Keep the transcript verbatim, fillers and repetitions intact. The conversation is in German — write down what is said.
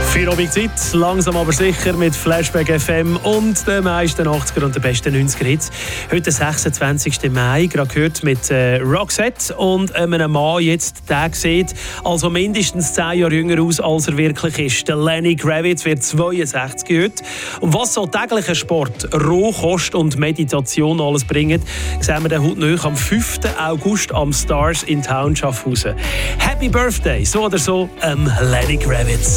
Für Abend Zeit, langsam aber sicher mit Flashback F M und den meisten achtziger und den besten neunziger Hits. Heute sechsundzwanzigsten Mai, gerade gehört mit äh, Roxette und einem Mann jetzt, der sieht also mindestens zehn Jahre jünger aus, als er wirklich ist. Der Lenny Kravitz wird zweiundsechzig heute. Und was so täglicher Sport, Rohkost und Meditation alles bringen, sehen wir dann heute noch am fünften August am Stars in Town Schaffhausen. Happy Birthday, so oder so, ähm, Lenny Kravitz.